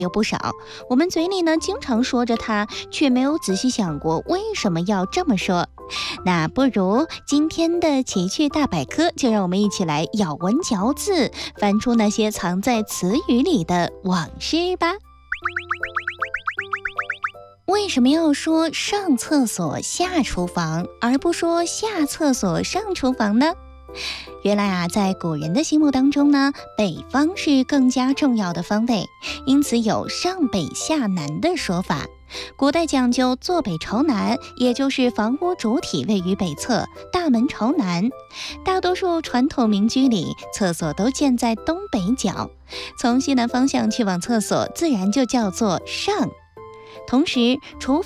有不少，我们嘴里呢经常说着它，却没有仔细想过为什么要这么说。那不如今天的奇趣大百科，就让我们一起来咬文嚼字，翻出那些藏在词语里的往事吧。为什么要说上厕所下厨房，而不说下厕所上厨房呢？原来啊，在古人的心目当中呢，北方是更加重要的方位，因此有上北下南的说法。古代讲究坐北朝南，也就是房屋主体位于北侧，大门朝南。大多数传统民居里，厕所都建在东北角，从西南方向去往厕所，自然就叫做上。同时，厨